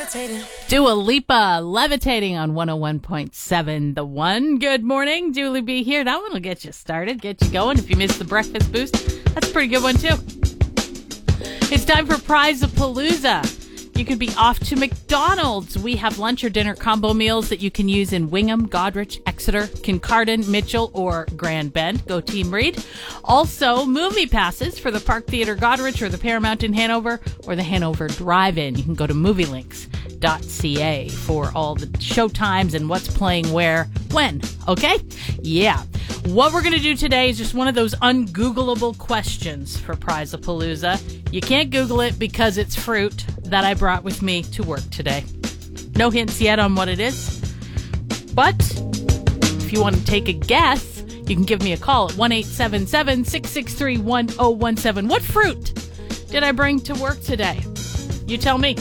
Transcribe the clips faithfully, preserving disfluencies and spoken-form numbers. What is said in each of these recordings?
Dua Lipa, Levitating on one oh one point seven. The One. Good morning, Julie B here. That one will get you started, get you going. If you missed the breakfast boost, that's a pretty good one too. It's time for Prize-a-Palooza. You could be off to McDonald's. We have lunch or dinner combo meals that you can use in Wingham, Goderich, Exeter, Kincardine, Mitchell, or Grand Bend. Go Team Reed. Also, movie passes for the Park Theatre Goderich or the Paramount in Hanover or the Hanover Drive-In. You can go to movie links dot c a for all the show times and what's playing where, when. Okay? Yeah. What we're going to do today is just one of those ungoogleable questions for Prize-a-Palooza. You can't Google it because it's fruit that I brought with me to work today. No hints yet on what it is. But if you want to take a guess, you can give me a call at one eight seven seven, six six three, one oh one seven. What fruit did I bring to work today? You tell me.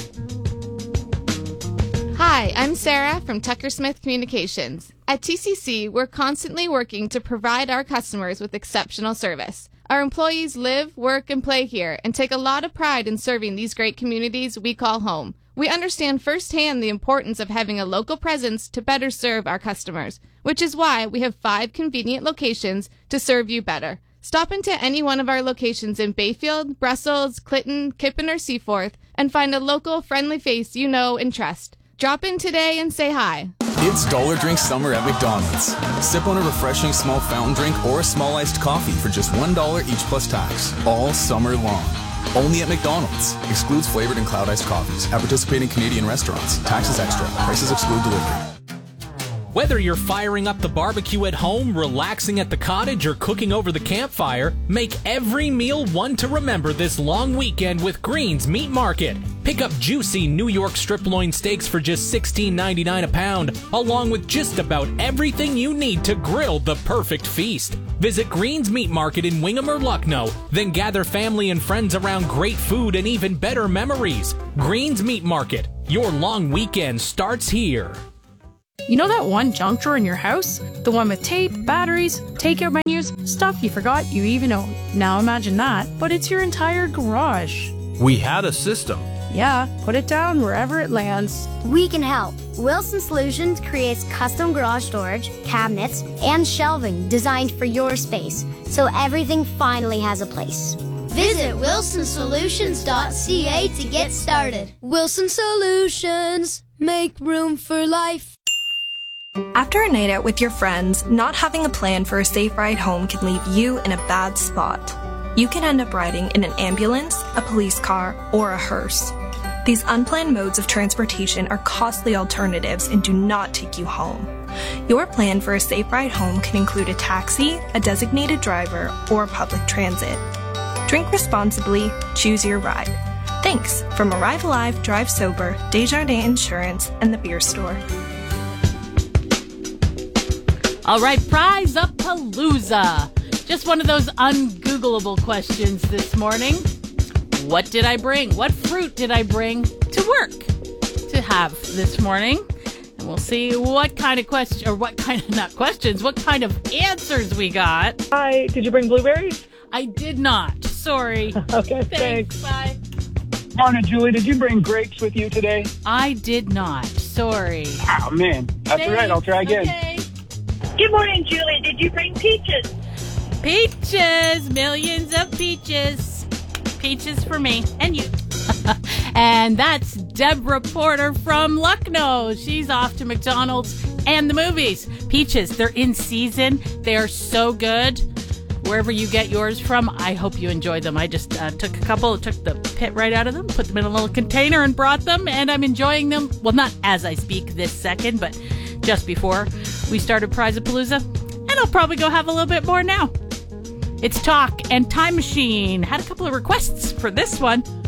Hi, I'm Sarah from Tucker Smith Communications. At T C C, we're constantly working to provide our customers with exceptional service. Our employees live, work, and play here and take a lot of pride in serving these great communities we call home. We understand firsthand the importance of having a local presence to better serve our customers, which is why we have five convenient locations to serve you better. Stop into any one of our locations in Bayfield, Brussels, Clinton, Kippen, or Seaforth and find a local friendly face you know and trust. Drop in today and say hi. It's Dollar Drink Summer at McDonald's. Sip on a refreshing small fountain drink or a small iced coffee for just one dollar each plus tax, all summer long. Only at McDonald's. Excludes flavored and cloud iced coffees at participating Canadian restaurants. Taxes extra. Prices exclude delivery. Whether you're firing up the barbecue at home, relaxing at the cottage, or cooking over the campfire, make every meal one to remember this long weekend with Green's Meat Market. Pick up juicy New York strip loin steaks for just sixteen ninety-nine a pound, along with just about everything you need to grill the perfect feast. Visit Green's Meat Market in Wingham or Lucknow, then gather family and friends around great food and even better memories. Green's Meat Market. Your long weekend starts here. You know that one junk drawer in your house? The one with tape, batteries, takeout menus, stuff you forgot you even owned. Now imagine that, but it's your entire garage. We had a system. Yeah, put it down wherever it lands. We can help. Wilson Solutions creates custom garage storage, cabinets, and shelving designed for your space, so everything finally has a place. Visit wilson solutions dot c a to get started. Wilson Solutions. Make room for life. After a night out with your friends, not having a plan for a safe ride home can leave you in a bad spot. You can end up riding in an ambulance, a police car, or a hearse. These unplanned modes of transportation are costly alternatives and do not take you home. Your plan for a safe ride home can include a taxi, a designated driver, or public transit. Drink responsibly, choose your ride. Thanks from Arrive Alive, Drive Sober, Desjardins Insurance, and the Beer Store. All right, Prize-a-Palooza. Just one of those ungoogleable questions this morning. What did I bring? What fruit did I bring to work to have this morning? And we'll see what kind of question, or what kind of, not questions, what kind of answers we got. Hi, did you bring blueberries? I did not. Sorry. Okay, thanks. thanks. Bye. Morning, Julie. Did you bring grapes with you today? I did not. Sorry. Oh, man. That's Thanks. all right. I'll try again. Okay. Good morning, Julie. Did you bring peaches? Peaches. Millions of peaches. Peaches for me and you. And that's Deborah Porter from Lucknow. She's off to McDonald's and the movies. Peaches, they're in season. They are so good. Wherever you get yours from, I hope you enjoyed them. I just uh, took a couple, took the pit right out of them, put them in a little container and brought them, and I'm enjoying them. Well, not as I speak this second, but just before we started Prize-a-Palooza. And I'll probably go have a little bit more now. It's Talk and Time Machine. Had a couple of requests for this one.